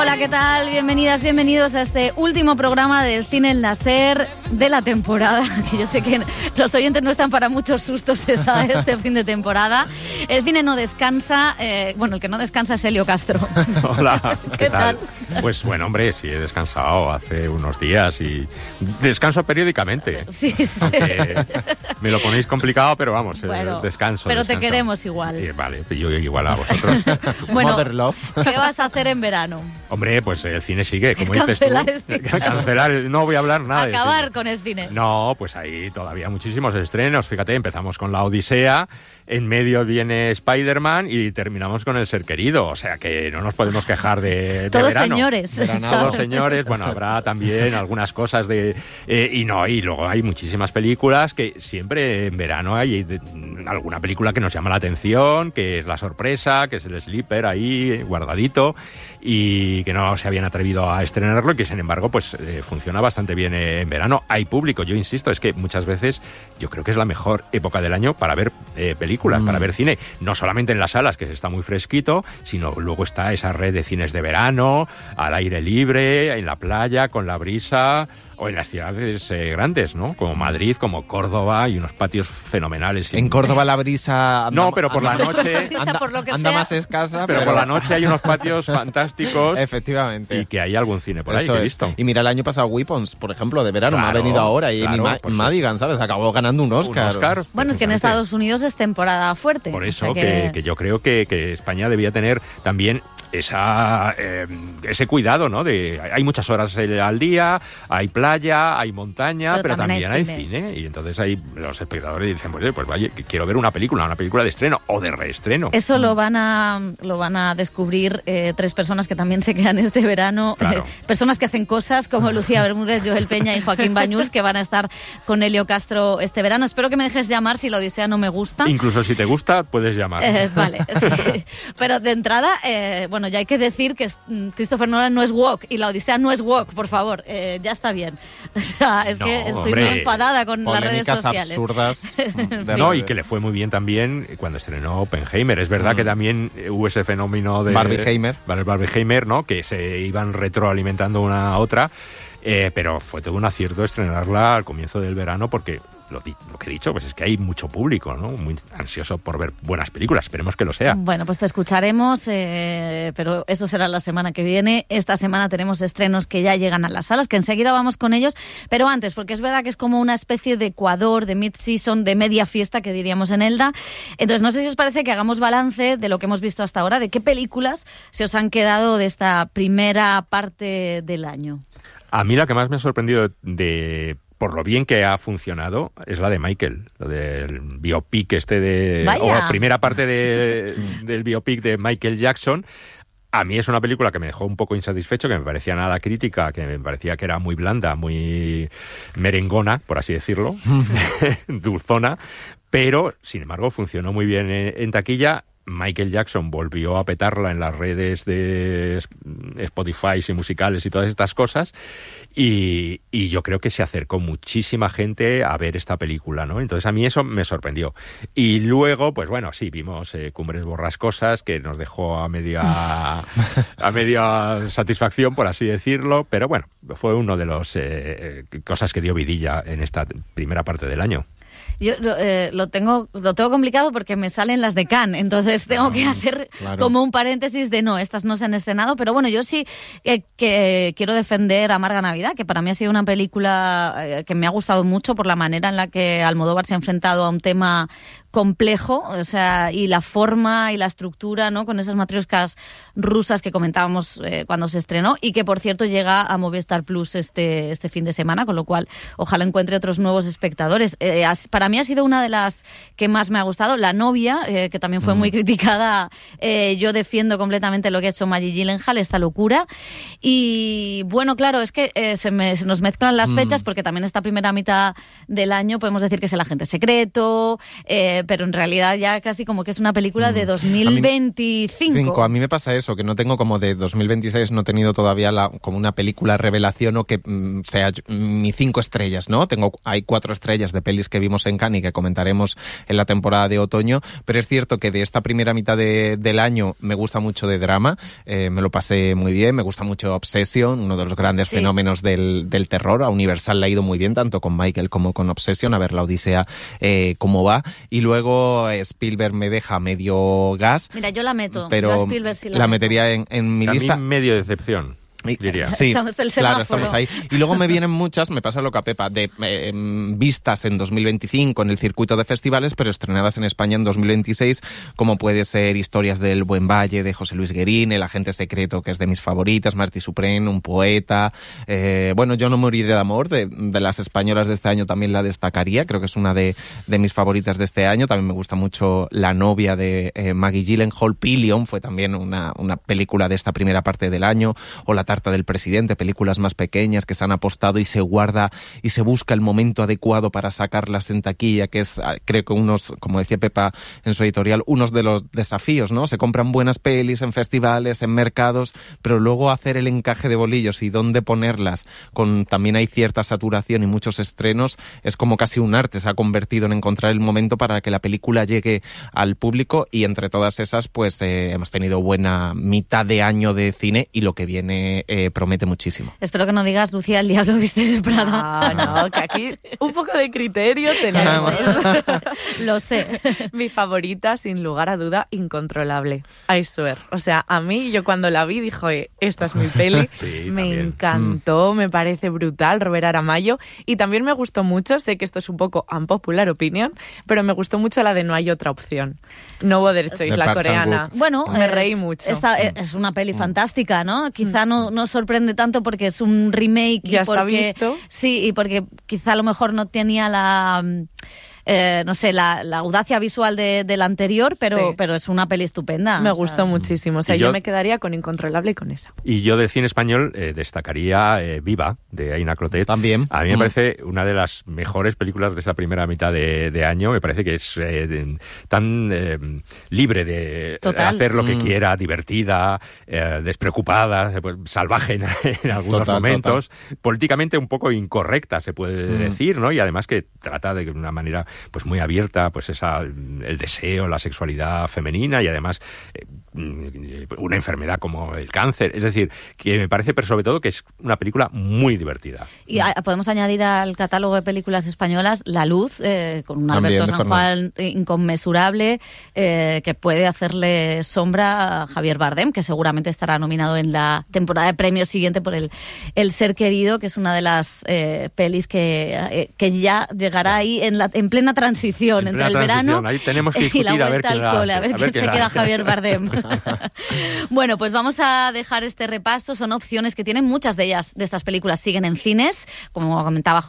Hola, ¿qué tal? Bienvenidas, bienvenidos a este último programa del Cine El Naser de la temporada, que yo sé que los oyentes no están para muchos sustos este fin de temporada. El cine no descansa, el que no descansa es Elio Castro. Hola, ¿qué tal? Pues bueno, hombre, sí he descansado hace unos días y descanso periódicamente. Sí. Aunque me lo ponéis complicado, pero vamos, bueno, descanso. Pero te queremos igual. Vale, yo igual a vosotros. Bueno, Mother Love. ¿Qué vas a hacer en verano? Hombre, pues el cine sigue, como dices tú. Cancelar, no voy a hablar nada. Acabar con el cine. No, pues hay todavía muchísimos estrenos. Fíjate, empezamos con La Odisea, en medio viene Spider-Man y terminamos con El Ser Querido. O sea que no nos podemos quejar de todos verano. Señores. Todos señores. Bueno, habrá también algunas cosas de... y luego hay muchísimas películas que siempre en verano hay alguna película que nos llama la atención, que es la sorpresa, que es el sleeper ahí guardadito y que no se habían atrevido a estrenarlo y que sin embargo pues funciona bastante bien en verano. Hay público, yo insisto, es que muchas veces yo creo que es la mejor época del año para ver películas, para ver cine, no solamente en las salas, que se está muy fresquito, sino luego está esa red de cines de verano, al aire libre, en la playa, con la brisa, o en las ciudades grandes, ¿no? Como Madrid, como Córdoba, y unos patios fenomenales. En Córdoba la brisa... No, pero por la noche... anda más escasa. Pero por la noche hay unos patios fantásticos. Efectivamente. Y que hay algún cine por ahí que he visto. Y mira, el año pasado Weapons, por ejemplo, de verano, me ha venido ahora. Y Madigan, ¿sabes? Acabó ganando un Oscar. Bueno, es que en Estados Unidos es temporada fuerte. Por eso que yo creo que España debía tener también ese cuidado, ¿no? Hay muchas horas al día, hay playa, hay montaña, pero también hay cine. Y entonces ahí los espectadores dicen, pues vaya, quiero ver una película de estreno o de reestreno. Eso lo van a descubrir 3 personas que también se quedan este verano. Claro. Personas que hacen cosas como Lucía Bermúdez, Joel Peña y Joaquín Bañuls, que van a estar con Elio Castro este verano. Espero que me dejes llamar si La Odisea no me gusta. Incluso si te gusta, puedes llamar. Vale, sí. Pero de entrada, ya hay que decir que Christopher Nolan no es woke y La Odisea no es woke, por favor, ya está bien. O sea, que estoy muy enfadada con las redes sociales. Absurdas. Y que le fue muy bien también cuando estrenó Oppenheimer. Es verdad que también hubo ese fenómeno de... Barbieheimer, ¿no? Que se iban retroalimentando una a otra, pero fue todo un acierto estrenarla al comienzo del verano porque... Lo que he dicho, pues es que hay mucho público, ¿no? Muy ansioso por ver buenas películas. Esperemos que lo sea. Bueno, pues te escucharemos, pero eso será la semana que viene. Esta semana tenemos estrenos que ya llegan a las salas, que enseguida vamos con ellos. Pero antes, porque es verdad que es como una especie de Ecuador, de mid-season, de media fiesta, que diríamos en Elda. Entonces, no sé si os parece que hagamos balance de lo que hemos visto hasta ahora, de qué películas se os han quedado de esta primera parte del año. A mí la que más me ha sorprendido por lo bien que ha funcionado, es la de Michael, lo del biopic o primera parte del biopic de Michael Jackson. A mí es una película que me dejó un poco insatisfecho, que me parecía nada crítica, que me parecía que era muy blanda, muy merengona, por así decirlo, dulzona, pero sin embargo funcionó muy bien en taquilla. Michael Jackson volvió a petarla en las redes de Spotify y musicales y todas estas cosas y yo creo que se acercó muchísima gente a ver esta película, ¿no? Entonces a mí eso me sorprendió. Y luego, pues bueno, sí, vimos Cumbres Borrascosas, que nos dejó a media satisfacción, por así decirlo, pero bueno, fue uno de los cosas que dio vidilla en esta primera parte del año. Yo lo tengo complicado porque me salen las de Cannes, entonces tengo que hacer como un paréntesis de estas no se han estrenado, pero bueno, yo sí que quiero defender Amarga Navidad, que para mí ha sido una película que me ha gustado mucho por la manera en la que Almodóvar se ha enfrentado a un tema complejo, o sea, y la forma y la estructura, ¿no? Con esas matrioscas rusas que comentábamos cuando se estrenó y que, por cierto, llega a Movistar Plus este fin de semana, con lo cual ojalá encuentre otros nuevos espectadores. Para mí ha sido una de las que más me ha gustado. La novia, que también fue muy criticada, yo defiendo completamente lo que ha hecho Maggie Gyllenhaal, esta locura. Y bueno, claro, es que se nos mezclan las fechas porque también esta primera mitad del año podemos decir que es El agente secreto, pero en realidad ya casi como que es una película de 2025. A mí me pasa eso, que no tengo como de 2026, no he tenido todavía como una película revelación o que sea mi 5 estrellas, ¿no? Hay 4 estrellas de pelis que vimos en Cannes y que comentaremos en la temporada de otoño, pero es cierto que de esta primera mitad del año me gusta mucho de drama, me lo pasé muy bien, me gusta mucho Obsession, uno de los grandes fenómenos del terror. A Universal le ha ido muy bien, tanto con Michael como con Obsession, a ver la Odisea cómo va. Y luego Spielberg me deja medio gas. Mira, yo la meto. Pero yo a Spielberg sí la metería en mi lista. A mí medio decepción. Diría. Sí, claro, estamos ahí. Y luego me vienen muchas, me pasa lo que a Pepa, de vistas en 2025 en el circuito de festivales, pero estrenadas en España en 2026, como puede ser Historias del Buen Valle, de José Luis Guerín, El agente secreto, que es de mis favoritas, Martí Suprén, Un poeta. Bueno, Yo no moriré de amor, de las españolas de este año también la destacaría, creo que es una de mis favoritas de este año. También me gusta mucho La novia de Maggie Gyllenhaal. Pillion fue también una película de esta primera parte del año, o La tarta del presidente, películas más pequeñas que se han apostado y se guarda y se busca el momento adecuado para sacarlas en taquilla, que es, creo que como decía Pepa en su editorial, unos de los desafíos, ¿no? Se compran buenas pelis en festivales, en mercados, pero luego hacer el encaje de bolillos y dónde ponerlas, también hay cierta saturación y muchos estrenos, es como casi un arte, se ha convertido en encontrar el momento para que la película llegue al público, y entre todas esas pues hemos tenido buena mitad de año de cine y lo que viene promete muchísimo. Espero que no digas Lucía, el diablo viste de Prada. No, que aquí un poco de criterio tenemos. Lo sé. Mi favorita, sin lugar a duda, Incontrolable. I swear. O sea, a mí, yo cuando la vi, dije, esta es mi peli. Sí, me también. encantó, me parece brutal, Robert Aramayo. Y también me gustó mucho, sé que esto es un poco unpopular opinion, pero me gustó mucho la de No hay otra opción. No Other Choice, la coreana. Bueno, me reí mucho. Es una peli fantástica, ¿no? Quizá no sorprende tanto porque es un remake. Ya está visto. Sí, y porque quizá a lo mejor no tenía la audacia visual del anterior, pero es una peli estupenda. Me gustó muchísimo. O sea, yo me quedaría con Incontrolable y con esa. Y yo de cine español destacaría Viva, de Aina Clotet. También. A mí me parece una de las mejores películas de esa primera mitad de año. Me parece que es tan libre de hacer lo que quiera, divertida, despreocupada, salvaje en algunos momentos. Políticamente un poco incorrecta, se puede decir, ¿no? Y además que trata de una manera pues muy abierta, pues el deseo, la sexualidad femenina, y además una enfermedad como el cáncer. Es decir, que me parece, pero sobre todo, que es una película muy divertida. Y podemos añadir al catálogo de películas españolas La Luz, con un Alberto San Juan inconmensurable, que puede hacerle sombra a Javier Bardem, que seguramente estará nominado en la temporada de premios siguiente por el Ser querido, que es una de las pelis que ya llegará ahí en plena transición entre el verano ahí tenemos que discutir, y la vuelta al cole, a ver qué se queda Javier Bardem. Bueno, pues vamos a dejar este repaso. Son opciones que tienen, muchas de ellas, de estas películas, siguen en cines, como comentaba